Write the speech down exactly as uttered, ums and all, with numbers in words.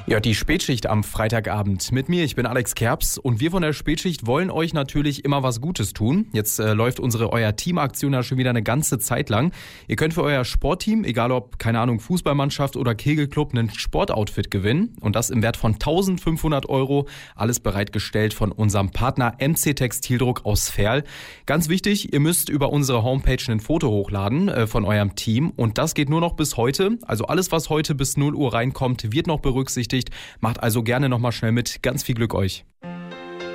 Ja, die Spätschicht am Freitagabend mit mir. Ich bin Alex Kerps und wir von der Spätschicht wollen euch natürlich immer was Gutes tun. Jetzt äh, läuft unsere Euer Team-Aktion ja schon wieder eine ganze Zeit lang. Ihr könnt für euer Sportteam, egal ob, keine Ahnung, Fußballmannschaft oder Kegelclub, einen Sportoutfit gewinnen. Und das im Wert von eintausendfünfhundert Euro. Alles bereitgestellt von unserem Partner M C Textildruck aus Verl. Ganz wichtig, ihr müsst über unsere Homepage ein Foto hochladen äh, von eurem Team. Und das geht nur noch bis heute. Also alles, was heute bis null Uhr reinkommt, wird noch berücksichtigt. Macht also gerne nochmal schnell mit. Ganz viel Glück euch.